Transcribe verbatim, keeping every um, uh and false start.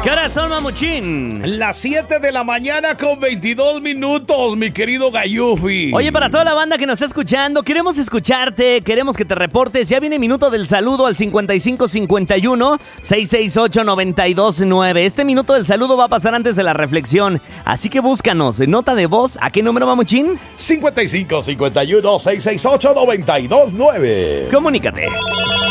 ¿Qué hora son, mamuchín? Las siete de la mañana con veintidós minutos, mi querido Gayufi. Oye, para toda la banda que nos está escuchando, queremos escucharte, queremos que te reportes. Ya viene minuto del saludo al cincuenta y cinco cincuenta y uno, seiscientos sesenta y ocho, noventa y dos nueve. Este minuto del saludo va a pasar antes de la reflexión, así que búscanos en nota de voz. ¿A qué número, mamuchín? cincuenta y cinco cincuenta y uno, seiscientos sesenta y ocho, noventa y dos nueve. Comunícate.